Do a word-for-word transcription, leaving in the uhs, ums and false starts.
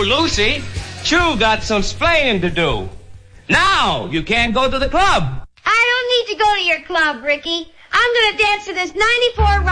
Lucy. Chew got some splaining to do. Now, you can't go to the club. I don't need to go to your club, Ricky. I'm going to dance to this ninety-four